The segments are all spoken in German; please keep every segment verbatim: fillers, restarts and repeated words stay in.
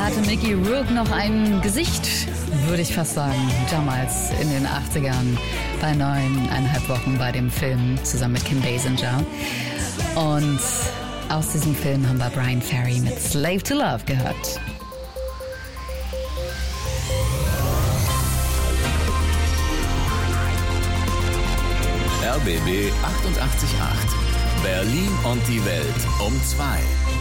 Da hatte Mickey Rourke noch ein Gesicht, würde ich fast sagen, damals in den achtzigern bei neuneinhalb Wochen bei dem Film zusammen mit Kim Basinger. Und aus diesem Film haben wir Bryan Ferry mit Slave to Love gehört. R B B achtundachtzig Komma acht. Berlin und die Welt um zwei.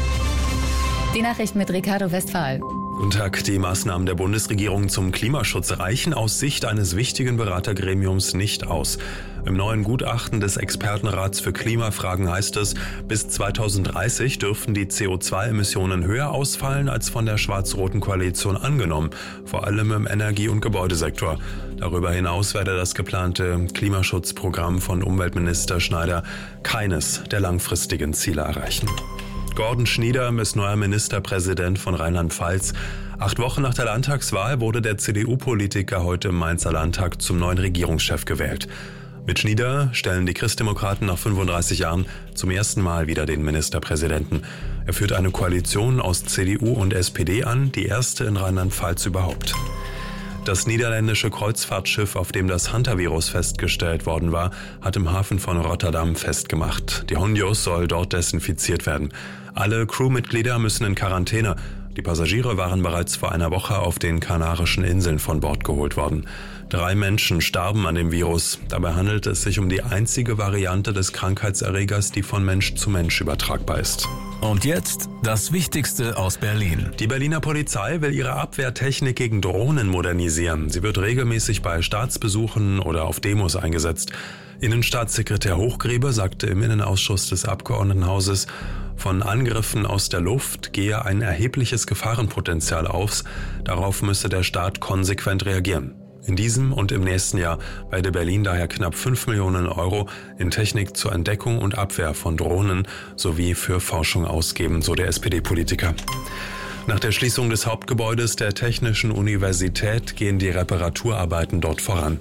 Die Nachricht mit Ricardo Westphal. Guten Tag. Die Maßnahmen der Bundesregierung zum Klimaschutz reichen aus Sicht eines wichtigen Beratergremiums nicht aus. Im neuen Gutachten des Expertenrats für Klimafragen heißt es, bis zweitausenddreißig dürften die C O zwei Emissionen höher ausfallen als von der schwarz-roten Koalition angenommen, vor allem im Energie- und Gebäudesektor. Darüber hinaus werde das geplante Klimaschutzprogramm von Umweltminister Schneider keines der langfristigen Ziele erreichen. Gordon Schnieder ist neuer Ministerpräsident von Rheinland-Pfalz. Acht Wochen nach der Landtagswahl wurde der C D U-Politiker heute im Mainzer Landtag zum neuen Regierungschef gewählt. Mit Schnieder stellen die Christdemokraten nach fünfunddreißig Jahren zum ersten Mal wieder den Ministerpräsidenten. Er führt eine Koalition aus C D U und S P D an, die erste in Rheinland-Pfalz überhaupt. Das niederländische Kreuzfahrtschiff, auf dem das Hantavirus festgestellt worden war, hat im Hafen von Rotterdam festgemacht. Die Hondios soll dort desinfiziert werden. Alle Crewmitglieder müssen in Quarantäne. Die Passagiere waren bereits vor einer Woche auf den Kanarischen Inseln von Bord geholt worden. Drei Menschen starben an dem Virus. Dabei handelt es sich um die einzige Variante des Krankheitserregers, die von Mensch zu Mensch übertragbar ist. Und jetzt das Wichtigste aus Berlin. Die Berliner Polizei will ihre Abwehrtechnik gegen Drohnen modernisieren. Sie wird regelmäßig bei Staatsbesuchen oder auf Demos eingesetzt. Innenstaatssekretär Hochgräbe sagte im Innenausschuss des Abgeordnetenhauses, von Angriffen aus der Luft gehe ein erhebliches Gefahrenpotenzial aus. Darauf müsse der Staat konsequent reagieren. In diesem und im nächsten Jahr werde Berlin daher knapp fünf Millionen Euro in Technik zur Entdeckung und Abwehr von Drohnen sowie für Forschung ausgeben, so der S P D-Politiker. Nach der Schließung des Hauptgebäudes der Technischen Universität gehen die Reparaturarbeiten dort voran.